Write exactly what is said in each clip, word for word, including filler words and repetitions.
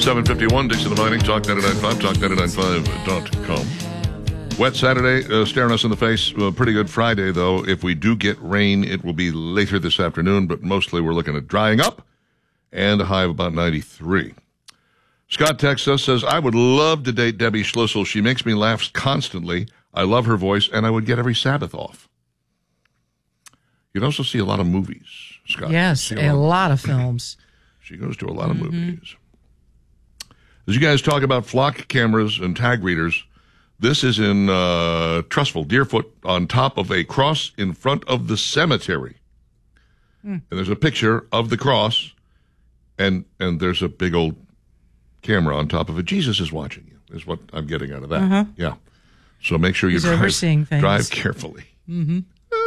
seven fifty-one, Dixon the Mining, Talk ninety-nine point five, talk ninety-nine point five dot com. Wet Saturday, uh, staring us in the face. Uh, pretty good Friday, though. If we do get rain, it will be later this afternoon, but mostly we're looking at drying up and a high of about ninety-three. Scott texts us, says, I would love to date Debbie Schlussel. She makes me laugh constantly. I love her voice, and I would get every Sabbath off. You'd also see a lot of movies, Scott. Yes, a, a lot, lot of films. She goes to a lot of mm-hmm. movies. As you guys talk about flock cameras and tag readers, this is in uh, Trustful, Deerfoot, on top of a cross in front of the cemetery. Mm. And there's a picture of the cross, and and there's a big old camera on top of it. Jesus is watching you, is what I'm getting out of that. Uh-huh. Yeah. So make sure you drive, drive carefully. Mm-hmm.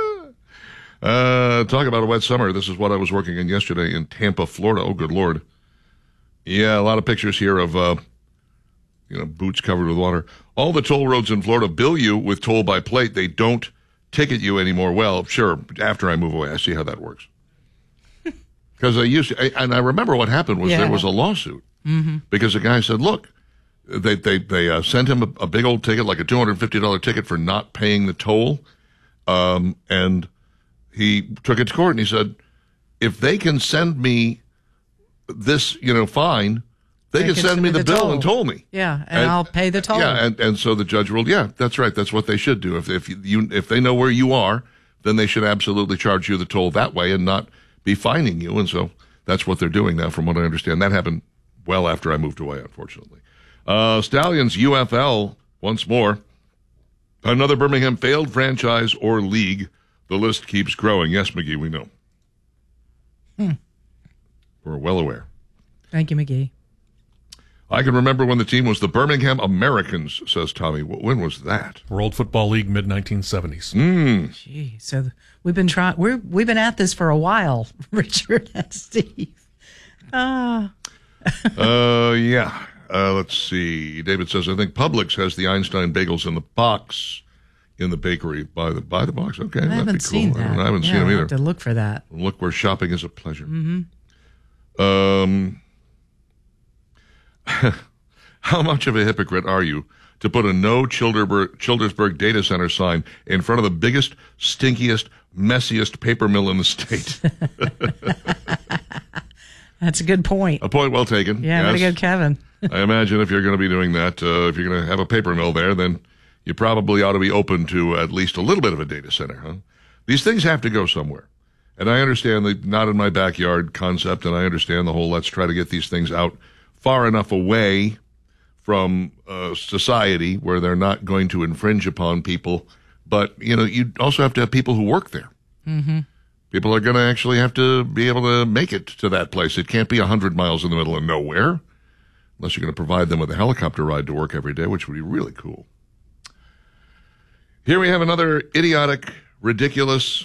Uh, talk about a wet summer. This is what I was working in yesterday in Tampa, Florida. Oh, good Lord. Yeah, a lot of pictures here of, uh, you know, boots covered with water. All the toll roads in Florida bill you with toll by plate. They don't ticket you anymore. Well, sure, after I move away, I see how that works. Because I used to, and I remember what happened was yeah. there was a lawsuit. Mm-hmm. Because the guy said, look, they they they uh, sent him a, a big old ticket, like a two hundred fifty dollars ticket for not paying the toll. Um, and he took it to court and he said, if they can send me this, you know, fine, they, they can, can send me the, the bill toll. and toll me. Yeah, and, and I'll pay the toll. Yeah, and, and so the judge ruled, yeah, that's right. That's what they should do. If if you if they know where you are, then they should absolutely charge you the toll that way and not be fining you. And so that's what they're doing now, from what I understand. That happened well after I moved away, unfortunately. Uh, Stallions U F L once more. Another Birmingham failed franchise or league. The list keeps growing. Yes, McGee, we know. Hmm. We're well aware. Thank you, McGee. I can remember when the team was the Birmingham Americans, says Tommy. When was that? World Football League, mid nineteen seventies. Mm. Gee, so we've been trying. We're we've been at this for a while, Richard and Steve. Ah. uh, yeah. Uh, let's see. David says, I think Publix has the Einstein bagels in the box in the bakery. By the by the box. Okay, I that'd haven't be cool. seen that. I, I haven't yeah, seen them either. I have to look for that. Look where shopping is a pleasure. Mm-hmm. Um, how much of a hypocrite are you to put a no Childersburg, Childersburg data center sign in front of the biggest, stinkiest, messiest paper mill in the state? That's a good point. A point well taken. Yeah, yes. very good, Kevin. I imagine if you're going to be doing that, uh, if you're going to have a paper mill there, then you probably ought to be open to at least a little bit of a data center, huh? These things have to go somewhere. And I understand the not in my backyard concept, and I understand the whole let's try to get these things out far enough away from uh, society where they're not going to infringe upon people. But, you know, you also have to have people who work there. Mm-hmm. People are going to actually have to be able to make it to that place. It can't be one hundred miles in the middle of nowhere, unless you're going to provide them with a helicopter ride to work every day, which would be really cool. Here we have another idiotic, ridiculous,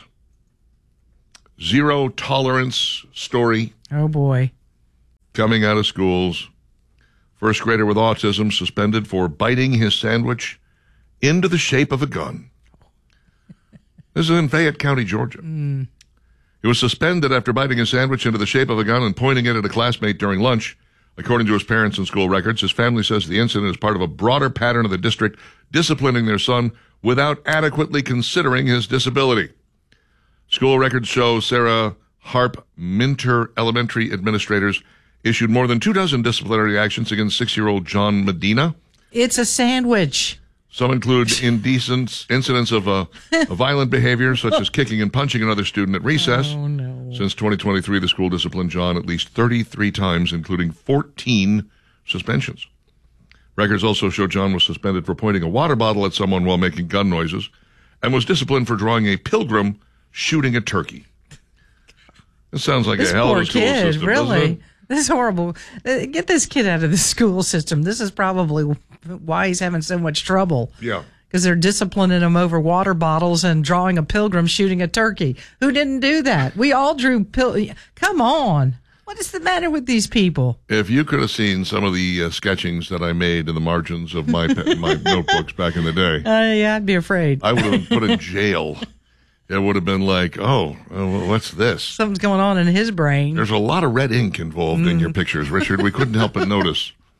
zero tolerance story. Oh, boy. Coming out of schools. First grader with autism suspended for biting his sandwich into the shape of a gun. This is in Fayette County, Georgia. Mm. He was suspended after biting his sandwich into the shape of a gun and pointing it at a classmate during lunch. According to his parents and school records, his family says the incident is part of a broader pattern of the district disciplining their son without adequately considering his disability. School records show Sarah Harp Minter Elementary administrators issued more than two dozen disciplinary actions against six-year-old John Medina. It's a sandwich. Some include indecent incidents of, uh, of violent behavior, such as kicking and punching another student at recess. Oh, no. Since twenty twenty-three, the school disciplined John at least thirty-three times, including fourteen suspensions. Records also show John was suspended for pointing a water bottle at someone while making gun noises and was disciplined for drawing a pilgrim shooting a turkey. This sounds like this a hell poor of a school kid, system, really. doesn't it? This is horrible. Get this kid out of the school system. This is probably why he's having so much trouble. Yeah. Because they're disciplining him over water bottles and drawing a pilgrim shooting a turkey. Who didn't do that? We all drew pil- Come on. What is the matter with these people? If you could have seen some of the uh, sketchings that I made in the margins of my my notebooks back in the day. Uh, yeah, I'd be afraid. I would have been put in jail. It would have been like, oh, oh, what's this? Something's going on in his brain. There's a lot of red ink involved mm. in your pictures, Richard. We couldn't help but notice.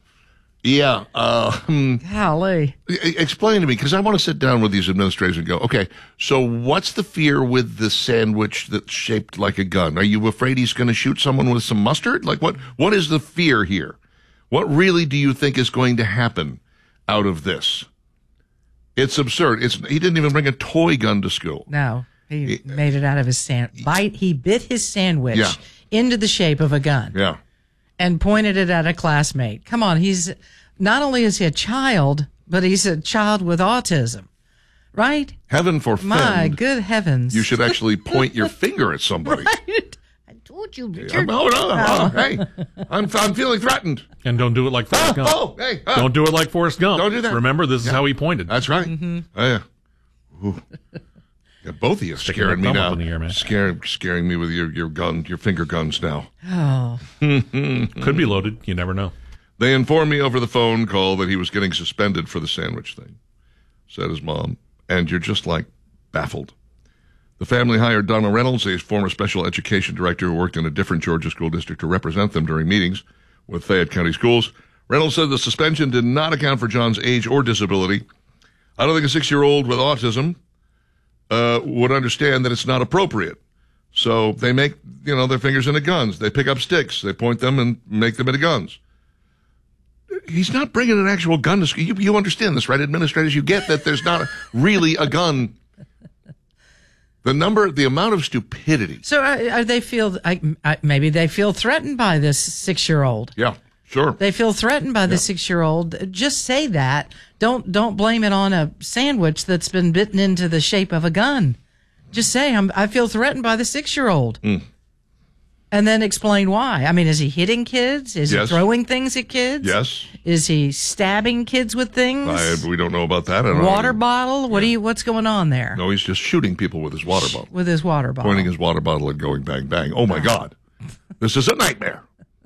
Yeah. Uh, hmm. Golly. E- Explain to me, because I want to sit down with these administrators and go, okay, so what's the fear with the sandwich that's shaped like a gun? Are you afraid he's going to shoot someone with some mustard? Like, what? What is the fear here? What really do you think is going to happen out of this? It's absurd. It's he didn't even bring a toy gun to school. No, he, he made it out of his sand bite. He bit his sandwich Yeah. into the shape of a gun. Yeah. And pointed it at a classmate. Come on, he's not only is he a child, but he's a child with autism, right? Heaven forfend. My good heavens! You should actually point your finger at somebody. Right? I told you, Richard. Oh, no, oh, hey, I'm I'm feeling threatened. And don't do it like Forrest Gump. Oh, hey, ah. Don't do it like Forrest Gump. Don't do that. Remember, this is Yeah. how he pointed. That's right. Mm-hmm. Oh, yeah. Ooh. Yeah, both of you Sticking scaring your me thumb up now. in the air, man. Scaring, scaring me with your, your gun, your finger guns now. Oh, Could be loaded. You never know. They informed me over the phone call that he was getting suspended for the sandwich thing, said his mom. And you're just like baffled. The family hired Donna Reynolds, a former special education director who worked in a different Georgia school district, to represent them during meetings with Fayette County schools. Reynolds said the suspension did not account for John's age or disability. I don't think a six-year-old with autism uh, would understand that it's not appropriate. So they make, you know, their fingers into guns. They pick up sticks. They point them and make them into guns. He's not bringing an actual gun to school. You, you understand this, right, administrators? You get that there's not a, really a gun. The number, the amount of stupidity. so uh, are they feel? I, I, maybe they feel threatened by this six-year-old. Yeah, sure. They feel threatened by the six-year-old. Just say that. Don't don't blame it on a sandwich that's been bitten into the shape of a gun. Just say I'm, I feel threatened by the six-year-old, Mm. and then explain why. I mean, is he hitting kids? Is Yes. he throwing things at kids? Yes. Is he stabbing kids with things? I, we don't know about that. I don't Water know. bottle? What do you? What's going on there No, he's just shooting people with his water bottle. with his water bottle? Pointing his water bottle and going bang, bang. Oh, my God. This is a nightmare.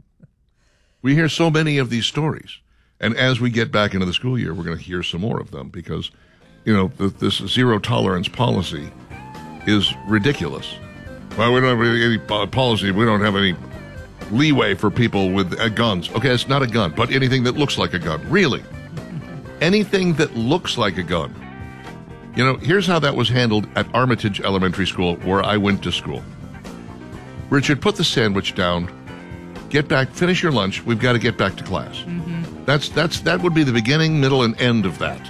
We hear so many of these stories. And as we get back into the school year, we're going to hear some more of them because, you know, th- this zero tolerance policy is ridiculous. Well, we don't have any po- policy. We don't have any leeway for people with uh, guns. Okay, it's not a gun, but anything that looks like a gun. Really. Anything that looks like a gun. You know, here's how that was handled at Armitage Elementary School, where I went to school. Richard, put the sandwich down. Get back, finish your lunch. We've got to get back to class. Mm-hmm. That's that's that would be the beginning, middle, and end of that.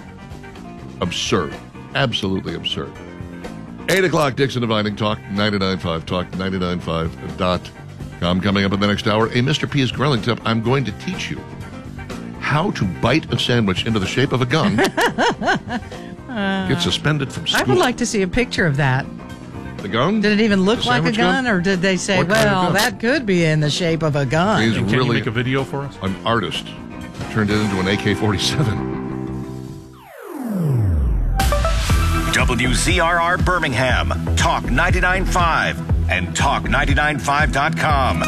Absurd. Absolutely absurd. Eight o'clock, Dixon Dividing Talk, ninety-nine point five Talk, ninety-nine point five dot com. Coming up in the next hour, a Mister P's grilling tip. I'm going to teach you how to bite a sandwich into the shape of a gun. Get suspended from school. I would like to see a picture of that. The gun? Did it even look The like a sandwich gun, or did they say, What kind of well, gun? that could be in the shape of a gun? He's And can really you make a video for us? an artist. Turned it into an A K forty-seven. W Z R R Birmingham, Talk ninety-nine point five, and talk ninety-nine point five dot com.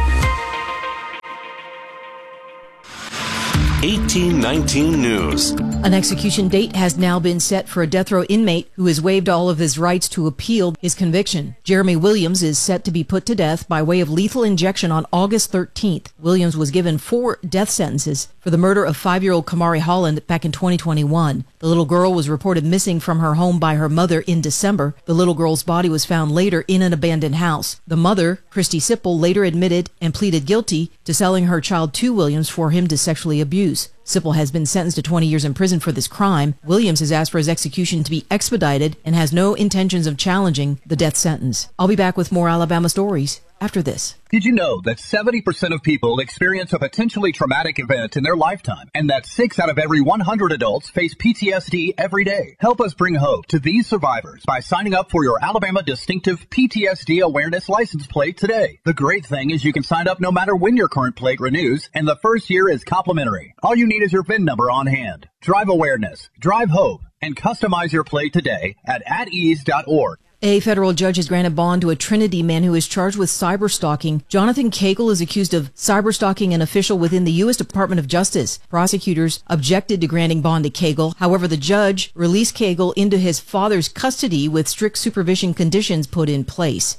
eighteen nineteen News. An execution date has now been set for a death row inmate who has waived all of his rights to appeal his conviction. Jeremy Williams is set to be put to death by way of lethal injection on August thirteenth. Williams was given four death sentences for the murder of five-year-old Kamari Holland back in twenty twenty-one. The little girl was reported missing from her home by her mother in December. The little girl's body was found later in an abandoned house. The mother, Christy Sipple, later admitted and pleaded guilty to selling her child to Williams for him to sexually abuse. Sipple has been sentenced to twenty years in prison for this crime. Williams has asked for his execution to be expedited and has no intentions of challenging the death sentence. I'll be back with more Alabama stories after this. Did you know that seventy percent of people experience a potentially traumatic event in their lifetime, and that six out of every one hundred adults face P T S D every day? Help us bring hope to these survivors by signing up for your Alabama Distinctive P T S D Awareness License Plate today. The great thing is you can sign up no matter when your current plate renews, and the first year is complimentary. All you need is your V I N number on hand. Drive awareness, drive hope, and customize your plate today at at ease dot org. A federal judge has granted bond to a Trinity man who is charged with cyberstalking. Jonathan Cagle is accused of cyberstalking an official within the U S Department of Justice. Prosecutors objected to granting bond to Cagle. However, the judge released Cagle into his father's custody with strict supervision conditions put in place.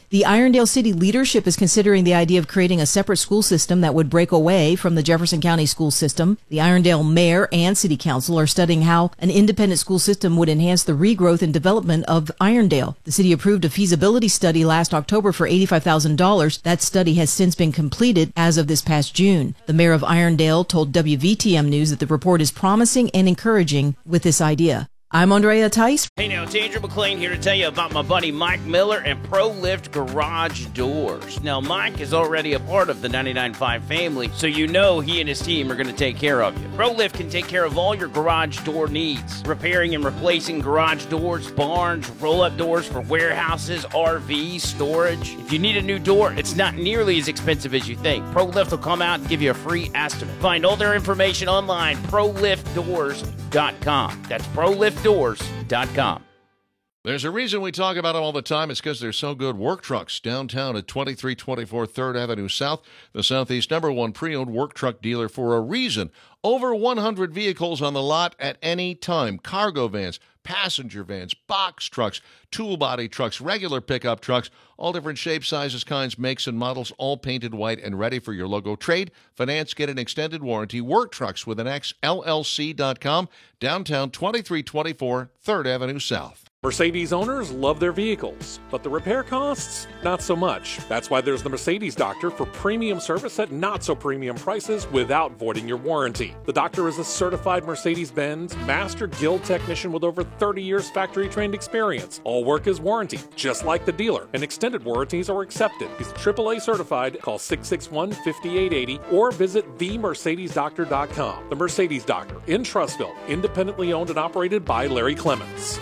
The Irondale City leadership is considering the idea of creating a separate school system that would break away from the Jefferson County school system. The Irondale mayor and city council are studying how an independent school system would enhance the regrowth and development of Irondale. The city approved a feasibility study last October for eighty-five thousand dollars. That study has since been completed as of this past June. The mayor of Irondale told W V T M News that the report is promising and encouraging with this idea. I'm Andrea Tice. Hey now, it's Andrew McLean here to tell you about my buddy Mike Miller and ProLift Garage Doors. Now, Mike is already a part of the ninety-nine point five family, so you know he and his team are going to take care of you. ProLift can take care of all your garage door needs, repairing and replacing garage doors, barns, roll-up doors for warehouses, R Vs, storage. If you need a new door, it's not nearly as expensive as you think. ProLift will come out and give you a free estimate. Find all their information online, pro lift doors dot com. That's pro lift doors dot com. There's a reason we talk about them all the time. It's because they're so good. Work Trucks, downtown at twenty-three twenty-four third Avenue South, the Southeast number one pre-owned work truck dealer for a reason. Over one hundred vehicles on the lot at any time. Cargo vans, passenger vans, box trucks, tool body trucks, regular pickup trucks, all different shapes, sizes, kinds, makes, and models, all painted white and ready for your logo. Trade, finance, get an extended warranty. Work Trucks with an X, L L C dot com, downtown twenty-three twenty-four third Avenue South. Mercedes owners love their vehicles, but the repair costs, not so much. That's why there's the Mercedes Doctor for premium service at not-so-premium prices without voiding your warranty. The Doctor is a certified Mercedes-Benz Master Guild technician with over thirty years factory-trained experience. All work is warranty, just like the dealer, and extended warranties are accepted. He's triple A certified. Call six six one, five eight eight zero or visit the mercedes doctor dot com. The Mercedes Doctor in Trussville, independently owned and operated by Larry Clements.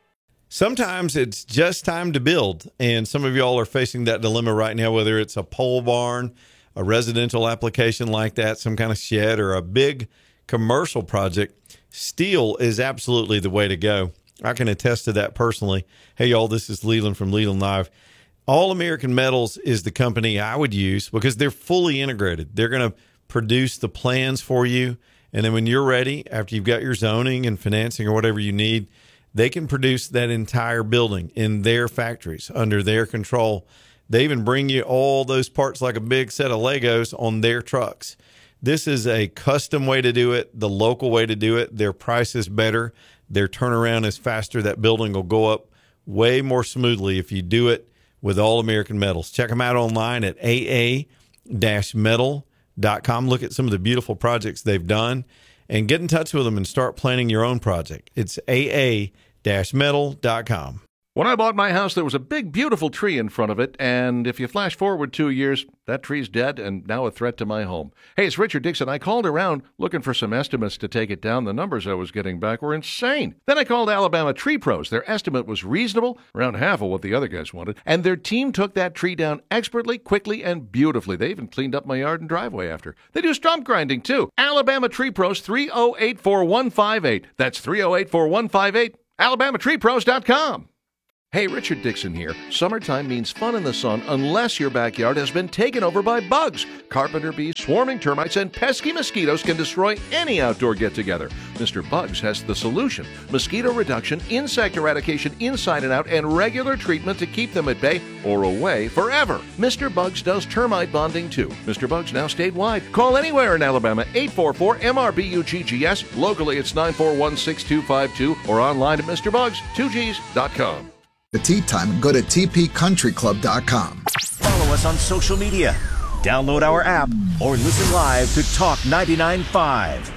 Sometimes it's just time to build, and some of y'all are facing that dilemma right now, whether it's a pole barn, a residential application like that, some kind of shed, or a big commercial project. Steel is absolutely the way to go. I can attest to that personally. Hey, y'all, this is Leland from Leland Live. All American Metals is the company I would use because they're fully integrated. They're going to produce the plans for you, and then when you're ready, after you've got your zoning and financing or whatever you need, they can produce that entire building in their factories under their control. They even bring you all those parts like a big set of Legos on their trucks. This is a custom way to do it, the local way to do it. Their price is better. Their turnaround is faster. That building will go up way more smoothly if you do it with All American Metals. Check them out online at a a dash metal dot com. Look at some of the beautiful projects they've done and get in touch with them and start planning your own project. It's a a dash metal dot com. When I bought my house, there was a big, beautiful tree in front of it, and if you flash forward two years, that tree's dead and now a threat to my home. Hey, it's Richard Dixon. I called around looking for some estimates to take it down. The numbers I was getting back were insane. Then I called Alabama Tree Pros. Their estimate was reasonable, around half of what the other guys wanted, and their team took that tree down expertly, quickly, and beautifully. They even cleaned up my yard and driveway after. They do stump grinding, too. Alabama Tree Pros, three oh eight, four one five eight. That's three oh eight, four one five eight. alabama tree pros dot com. Hey, Richard Dixon here. Summertime means fun in the sun unless your backyard has been taken over by bugs. Carpenter bees, swarming termites, and pesky mosquitoes can destroy any outdoor get-together. Mister Bugs has the solution. Mosquito reduction, insect eradication inside and out, and regular treatment to keep them at bay or away forever. Mister Bugs does termite bonding too. Mister Bugs now statewide. Call anywhere in Alabama, eight four four M R B U G G S. Locally, it's nine four one, six two five two or online at Mister Bugs two Gs dot com. The tea time, go to t p country club dot com. Follow us on social media. Download our app or listen live to Talk ninety-nine point five.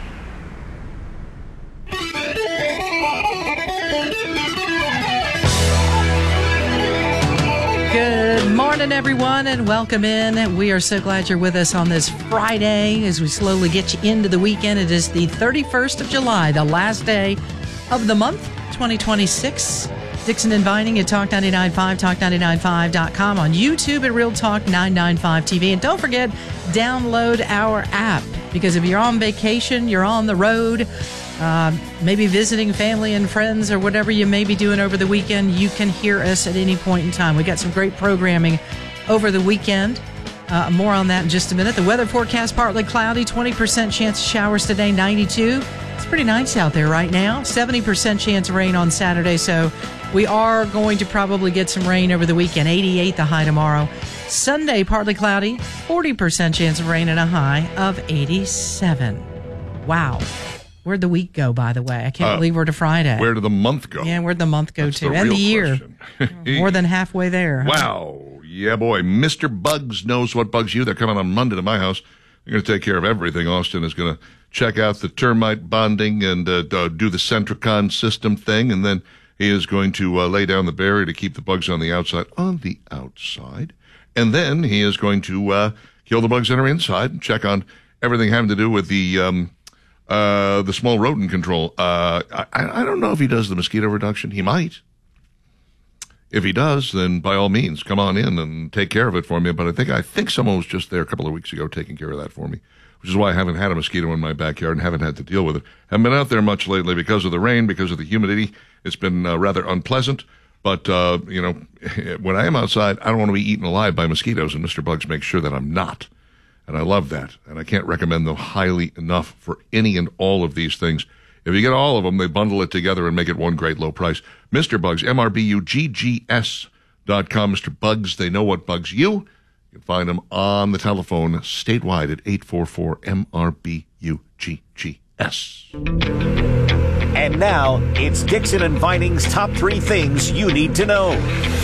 Good morning, everyone, and welcome in. We are so glad you're with us on this Friday as we slowly get you into the weekend. It is the thirty-first of July, the last day of the month, twenty twenty-six. Dixon and Vining at Talk ninety-nine point five, talk ninety-nine point five dot com, on YouTube at Real Talk nine ninety-five T V. And don't forget, download our app, because if you're on vacation, you're on the road, uh, maybe visiting family and friends or whatever you may be doing over the weekend, you can hear us at any point in time. We got some great programming over the weekend. Uh, more on that in just a minute. The weather forecast, partly cloudy, twenty percent chance of showers today, ninety-two. It's pretty nice out there right now. seventy percent chance of rain on Saturday, so We are going to probably get some rain over the weekend. eighty-eight the high tomorrow. Sunday, partly cloudy, forty percent chance of rain and a high of eighty-seven. Wow. Where'd the week go, by the way? I can't Uh, believe we're to Friday. Where did the month go? Yeah, where'd the month go That's to? the And real the year. question. More than halfway there. Huh? Wow. Yeah, boy. Mister Bugs knows what bugs you. They're coming on Monday to my house. They're going to take care of everything. Austin is going to check out the termite bonding and uh, do the Centricon system thing, and then he is going to uh, lay down the barrier to keep the bugs on the outside. On the outside. And then he is going to uh, kill the bugs that are inside and check on everything having to do with the um, uh, the small rodent control. Uh, I, I don't know if he does the mosquito reduction. He might. If he does, then by all means, come on in and take care of it for me. But I think I think someone was just there a couple of weeks ago taking care of that for me, which is why I haven't had a mosquito in my backyard and haven't had to deal with it. Haven't been out there much lately because of the rain, because of the humidity. It's been uh, rather unpleasant. But, uh, you know, when I am outside, I don't want to be eaten alive by mosquitoes, and Mister Bugs makes sure that I'm not. And I love that. And I can't recommend them highly enough for any and all of these things. If you get all of them, they bundle it together and make it one great low price. Mister Bugs, M R B U G G S dot com. Mister Bugs, they know what bugs you. You can find them on the telephone statewide at eight four four M R B U G G S. And now, it's Dixon and Vining's top three things you need to know.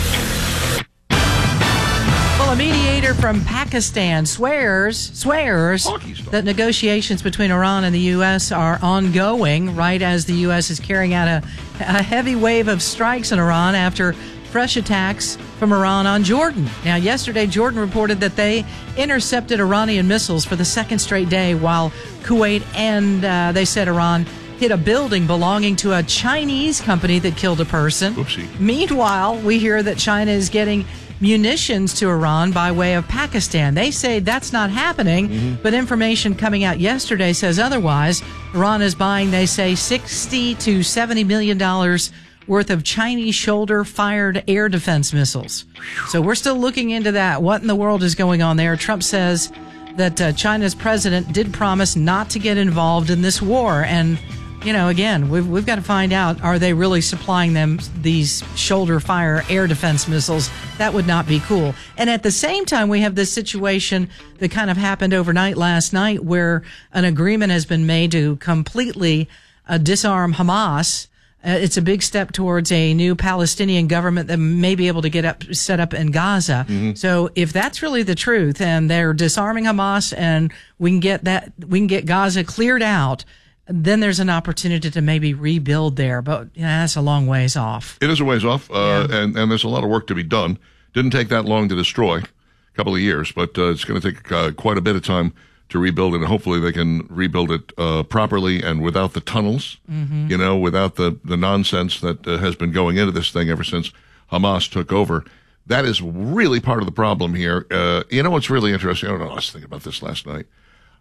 Well, a mediator from Pakistan swears swears that negotiations between Iran and the U S are ongoing right as the U S is carrying out a, a heavy wave of strikes in Iran after fresh attacks from Iran on Jordan. Now, yesterday, Jordan reported that they intercepted Iranian missiles for the second straight day, while Kuwait and, uh, they said, Iran hit a building belonging to a Chinese company that killed a person. Oopsie. Meanwhile, we hear that China is getting munitions to Iran by way of Pakistan. They say that's not happening, mm-hmm. but information coming out yesterday says otherwise. Iran is buying, they say, sixty to seventy million dollars worth of Chinese shoulder-fired air defense missiles. So we're still looking into that. What in the world is going on there? Trump says that uh, China's president did promise not to get involved in this war, and you know, again, we've, we've got to find out, are they really supplying them these shoulder-fire air defense missiles? That would not be cool. And at the same time, we have this situation that kind of happened overnight last night where an agreement has been made to completely uh, disarm Hamas. Uh, it's a big step towards a new Palestinian government that may be able to get up, set up in Gaza. Mm-hmm. So if that's really the truth and they're disarming Hamas and we can get that, we can get Gaza cleared out, then there's an opportunity to maybe rebuild there. But yeah, that's a long ways off. It is a ways off, uh, Yeah. and, and there's a lot of work to be done. Didn't take that long to destroy, a couple of years, but uh, it's going to take uh, quite a bit of time to rebuild it, and hopefully they can rebuild it uh, properly and without the tunnels, Mm-hmm. you know, without the, the nonsense that uh, has been going into this thing ever since Hamas took over. That is really part of the problem here. Uh, you know what's really interesting? I don't know, I was thinking about this last night.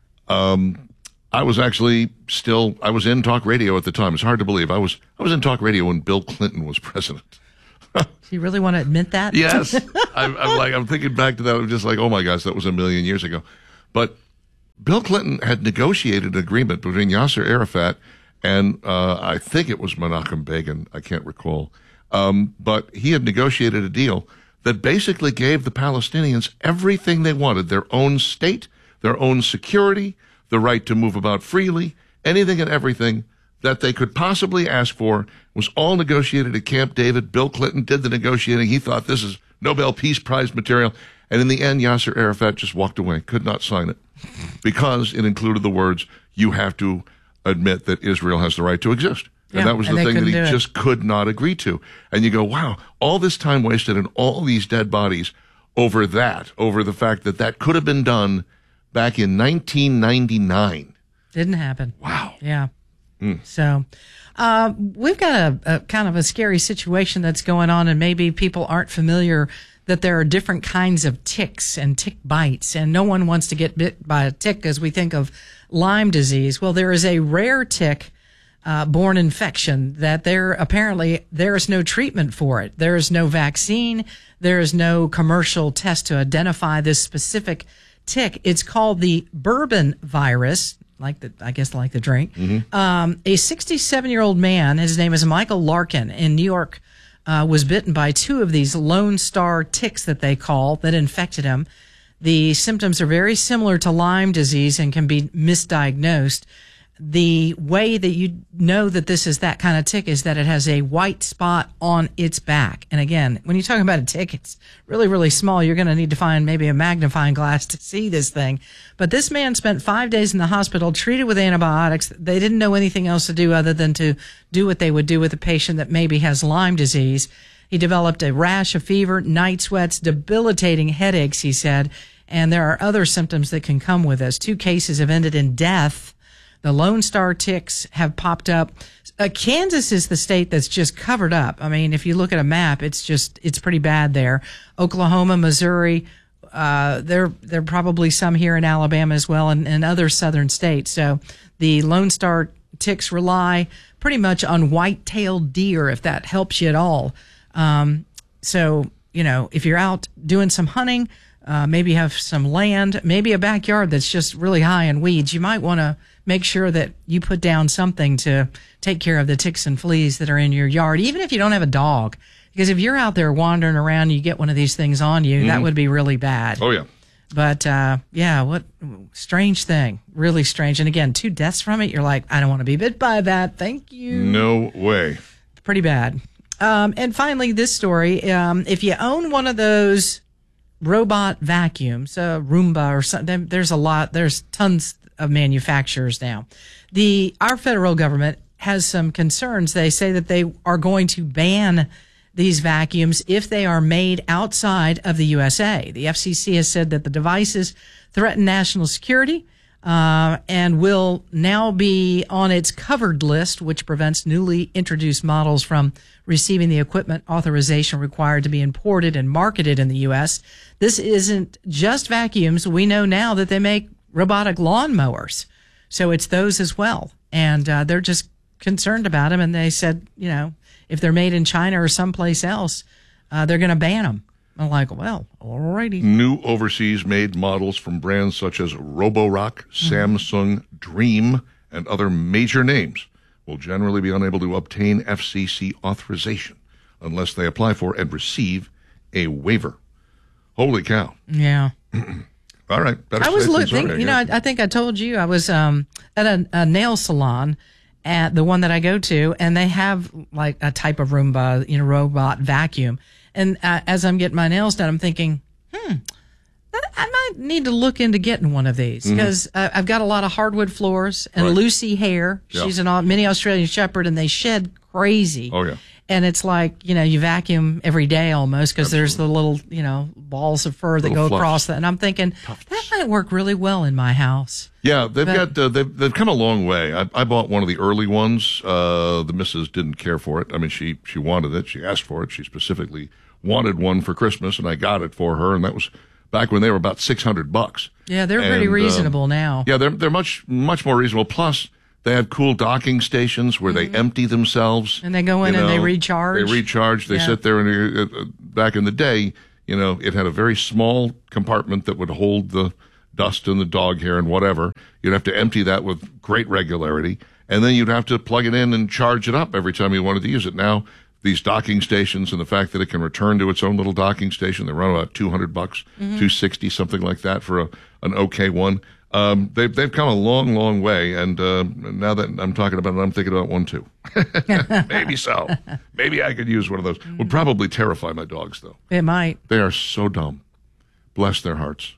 Um, I was actually still, I was in talk radio at the time. It's hard to believe. I was, I was in talk radio when Bill Clinton was president. Do you really want to admit that? Yes. I'm, I'm like, I'm thinking back to that. I'm just like, oh my gosh, that was a million years ago. But Bill Clinton had negotiated an agreement between Yasser Arafat and, uh, I think it was Menachem Begin. I can't recall. Um, but he had negotiated a deal that basically gave the Palestinians everything they wanted, their own state, their own security, the right to move about freely, anything and everything that they could possibly ask for was all negotiated at Camp David. Bill Clinton did the negotiating. He thought this is Nobel Peace Prize material. And in the end, Yasser Arafat just walked away, could not sign it because it included the words, you have to admit that Israel has the right to exist. And Yeah, that was and the they thing that he couldn't do it. just could not agree to. And you go, wow, all this time wasted and all these dead bodies over that, over the fact that that could have been done back in nineteen ninety-nine. Didn't happen. Wow. Yeah. Mm. So uh, we've got a, a kind of a scary situation that's going on, and maybe people aren't familiar that there are different kinds of ticks and tick bites, and no one wants to get bit by a tick as we think of Lyme disease. Well, there is a rare tick uh, borne infection that there apparently there is no treatment for it. There is no vaccine. There is no commercial test to identify this specific tick. It's called the bourbon virus, like the I guess like the drink. Mm-hmm. Um, a sixty-seven-year-old man, his name is Michael Larkin, in New York uh, was bitten by two of these Lone Star ticks that they call that infected him. The symptoms are very similar to Lyme disease and can be misdiagnosed. The way that you know that this is that kind of tick is that it has a white spot on its back. And again, when you're talking about a tick, it's really, really small. You're going to need to find maybe a magnifying glass to see this thing. But this man spent five days in the hospital, treated with antibiotics. They didn't know anything else to do other than to do what they would do with a patient that maybe has Lyme disease. He developed a rash, a fever, night sweats, debilitating headaches, he said. And there are other symptoms that can come with this. Two cases have ended in death. The Lone Star ticks have popped up. Uh, Kansas is the state that's just covered up. I mean, if you look at a map, it's just, it's pretty bad there. Oklahoma, Missouri, uh, there, there are probably some here in Alabama as well, and, and other southern states. So the Lone Star ticks rely pretty much on white-tailed deer, if that helps you at all. Um, so, you know, if you're out doing some hunting, uh, maybe have some land, maybe a backyard that's just really high in weeds, you might want to make sure that you put down something to take care of the ticks and fleas that are in your yard, even if you don't have a dog. Because if you're out there wandering around and you get one of these things on you, mm-hmm. that would be really bad. Oh, yeah. But, uh, yeah, what strange thing. Really strange. And again, two deaths from it, you're like, I don't want to be bit by that. Thank you. No way. Pretty bad. Um, and finally, this story. Um, if you own one of those robot vacuums, uh, Roomba or something, there's a lot, there's tons of manufacturers now. The our federal government has some concerns. They say that they are going to ban these vacuums if they are made outside of the U S A. The F C C has said that the devices threaten national security uh, and will now be on its covered list, which prevents newly introduced models from receiving the equipment authorization required to be imported and marketed in the U S. This isn't just vacuums. We know now that they make robotic lawnmowers. So it's those as well. And uh, they're just concerned about them. And they said, you know, if they're made in China or someplace else, uh, they're going to ban them. I'm like, well, alrighty. New overseas made models from brands such as Roborock, mm-hmm. Samsung, Dream, and other major names will generally be unable to obtain F C C authorization unless they apply for and receive a waiver. Holy cow. Yeah. All right. Better I was looking, sorry, you know, I, I think I told you I was um, at a, a nail salon at the one that I go to, and they have like a type of Roomba, you know, robot vacuum. And uh, as I'm getting my nails done, I'm thinking, hmm, I might need to look into getting one of these because mm-hmm. uh, I've got a lot of hardwood floors and right. Lucy hair. Yeah. She's a mini Australian Shepherd, and they shed crazy. Oh, yeah. And it's like, you know, you vacuum every day almost because there's the little, you know, balls of fur that little go fluffs. across that. And I'm thinking, that might work really well in my house. Yeah, they've But- got uh, they've they've come a long way. I, I bought one of the early ones. Uh, the missus didn't care for it. I mean, she she wanted it. She asked for it. She specifically wanted one for Christmas, and I got it for her. And that was back when they were about six hundred bucks. Yeah, they're pretty And, reasonable um, now. Yeah, they're they're much much more reasonable. Plus, they have cool docking stations where they empty themselves, Mm-hmm. And they go in you and they know. recharge. They recharge. They Yeah. sit there, and uh, uh, back in the day, you know, it had a very small compartment that would hold the dust and the dog hair and whatever. You'd have to empty that with great regularity, and then you'd have to plug it in and charge it up every time you wanted to use it. Now, these docking stations and the fact that it can return to its own little docking station, they run about two hundred bucks, Mm-hmm. two sixty, something like that for a, an okay one. Um, they've, they've come a long, long way. And, uh, now that I'm talking about it, I'm thinking about one too. Maybe so. Maybe I could use one of those. Would probably terrify my dogs though. It might. They are so dumb. Bless their hearts.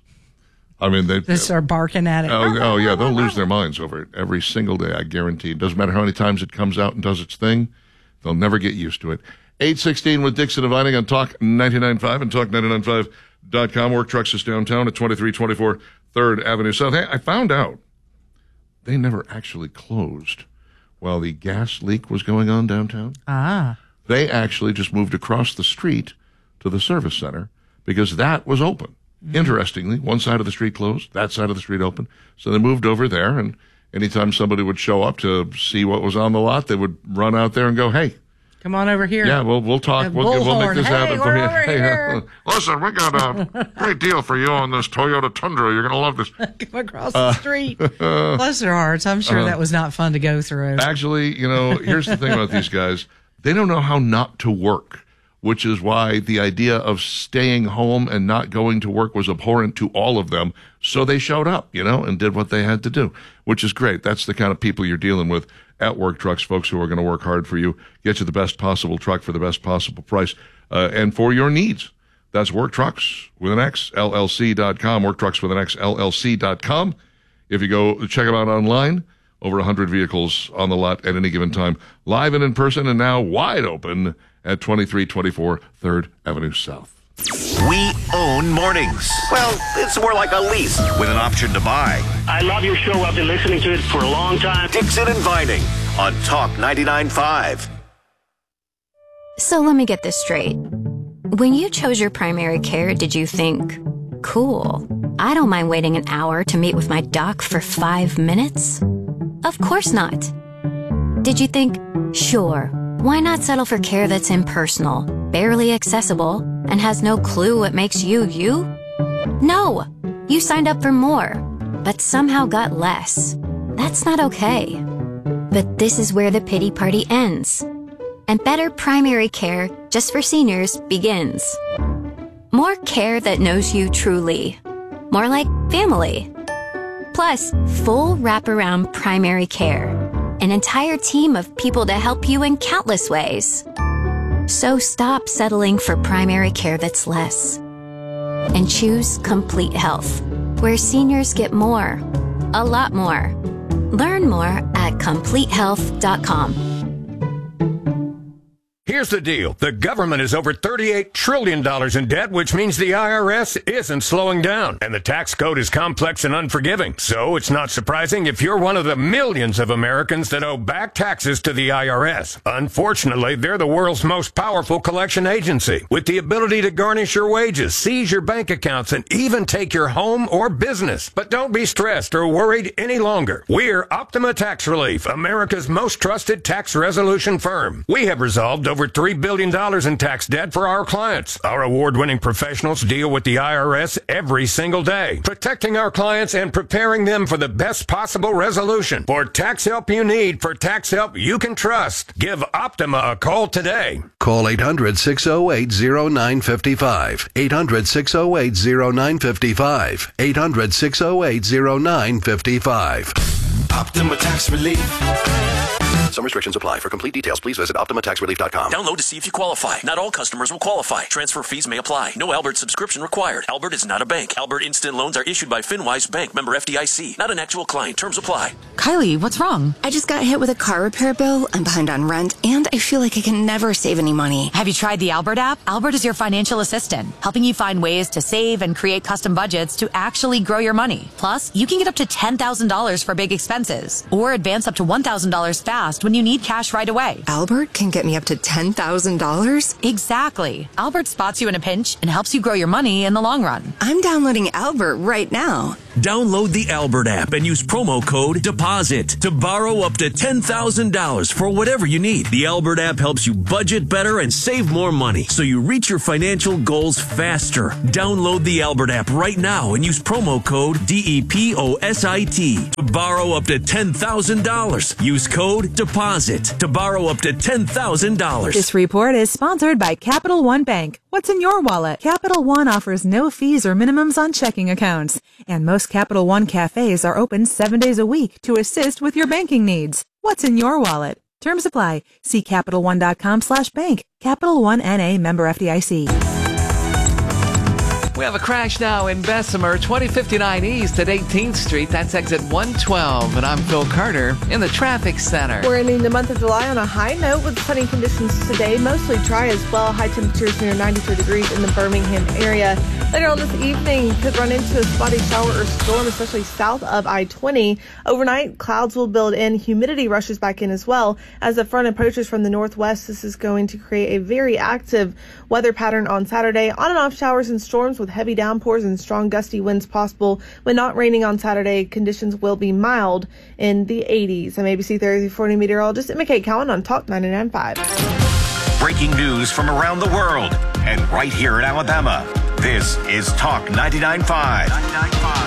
I mean, they They start barking at it. Oh, oh, yeah, they'll lose their minds over it every single day, I guarantee. It doesn't matter how many times it comes out and does its thing. They'll never get used to it. eight sixteen with Dixon and Vining on Talk ninety-nine point five and talk ninety-nine point five dot com. Work Trucks is downtown at twenty-three twenty-four third Avenue South. Hey, I found out they never actually closed while the gas leak was going on downtown. Ah. They actually just moved across the street to the service center because that was open. Mm-hmm. Interestingly, one side of the street closed, that side of the street open. So they moved over there, and anytime somebody would show up to see what was on the lot, they would run out there and go, hey, Come on over here. yeah, we'll, we'll talk. A We'll, we'll make bullhorn. this Hey, happen for we're you. over Hey, here. uh, listen, we got a great deal for you on this Toyota Tundra. You're going to love this. Come across the street. Bless their hearts. I'm sure uh, that was not fun to go through. Actually, you know, here's the thing about these guys. They don't know how not to work. which is why the idea of staying home and not going to work was abhorrent to all of them. So they showed up, you know, and did what they had to do, which is great. That's the kind of people you're dealing with at Work Trucks, folks who are going to work hard for you, get you the best possible truck for the best possible price, uh, and for your needs. That's Work Trucks with an X, L L C dot com, Work Trucks with an X, L L C dot com. If you go check them out online, over one hundred vehicles on the lot at any given time, live and in person, and now wide open at twenty-three twenty-four third Avenue South. We own mornings. Well, it's more like a lease with an option to buy. I love your show. I've been listening to it for a long time. Dixon and Vining on Talk ninety-nine point five. So let me get this straight. When you chose your primary care, did you think, cool, I don't mind waiting an hour to meet with my doc for five minutes? Of course not. Did you think, sure, why not settle for care that's impersonal, barely accessible, and has no clue what makes you you? No, you signed up for more, but somehow got less. That's not okay. But this is where the pity party ends. And better primary care, just for seniors, begins. More care that knows you truly. More like family. Plus, full wraparound primary care. An entire team of people to help you in countless ways. So stop settling for primary care that's less. And choose Complete Health, where seniors get more. A lot more. Learn more at complete health dot com. Here's the deal. The government is over thirty-eight trillion dollars in debt, which means the I R S isn't slowing down. And the tax code is complex and unforgiving. So it's not surprising if you're one of the millions of Americans that owe back taxes to the I R S. Unfortunately, they're the world's most powerful collection agency, with the ability to garnish your wages, seize your bank accounts, and even take your home or business. But don't be stressed or worried any longer. We're Optima Tax Relief, America's most trusted tax resolution firm. We have resolved over Over three billion dollars in tax debt for our clients. Our award-winning professionals deal with the I R S every single day, protecting our clients and preparing them for the best possible resolution. For tax help you need, for tax help you can trust, give Optima a call today. Call eight hundred, six oh eight, oh nine five five. eight hundred, six oh eight, oh nine five five. eight hundred, six oh eight, oh nine five five. Optima Tax Relief. Some restrictions apply. For complete details, please visit optima tax relief dot com. Download to see if you qualify. Not all customers will qualify. Transfer fees may apply. No Albert subscription required. Albert is not a bank. Albert Instant Loans are issued by FinWise Bank, member F D I C. Not an actual client. Terms apply. Kylie, what's wrong? I just got hit with a car repair bill. I'm behind on rent, and I feel like I can never save any money. Have you tried the Albert app? Albert is your financial assistant, helping you find ways to save and create custom budgets to actually grow your money. Plus, you can get up to ten thousand dollars for big expenses, or advance up to one thousand dollars fast when you need cash right away. Albert can get me up to ten thousand dollars? Exactly. Albert spots you in a pinch and helps you grow your money in the long run. I'm downloading Albert right now. Download the Albert app and use promo code DEPOSIT to borrow up to ten thousand dollars for whatever you need. The Albert app helps you budget better and save more money so you reach your financial goals faster. Download the Albert app right now and use promo code D E P O S I T to borrow up to ten thousand dollars. Use code DEPOSIT to borrow up to ten thousand dollars. This report is sponsored by Capital One Bank. What's in your wallet? Capital One offers no fees or minimums on checking accounts, and most Capital One cafes are open seven days a week to assist with your banking needs. What's in your wallet? Terms apply. See Capital One dot com slash bank. Capital One N A, member F D I C. We have a crash now in Bessemer, twenty fifty-nine East at eighteenth Street. That's exit one twelve. And I'm Phil Carter in the traffic center. We're ending the month of July on a high note with sunny conditions today. Mostly dry as well. High temperatures near ninety-three degrees in the Birmingham area. Later on this evening, could run into a spotty shower or storm, especially south of I twenty. Overnight, clouds will build in. Humidity rushes back in as well. As the front approaches from the northwest, this is going to create a very active weather pattern on Saturday. On and off showers and storms with heavy downpours and strong gusty winds possible. When not raining on Saturday, conditions will be mild in the eighties. I'm A B C thirty forty meteorologist Emma Kate Cowan on Talk ninety-nine point five. Breaking news from around the world and right here in Alabama. This is Talk ninety-nine point five.